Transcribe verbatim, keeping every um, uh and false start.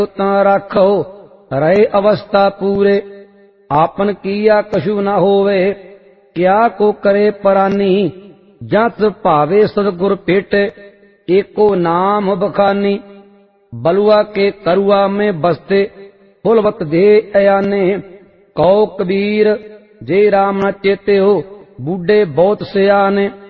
तां राखो रहे अवस्था पूरे। आपन किया कछु न होवे क्या को करे परानी। जस भावे सतगुर भेटे एको नाम बखानी। बलुआ के करुआ में बसते फुलवत दे अयाने। कहो कबीर जे राम न चेते हो बूढ़े बहुत सियाने।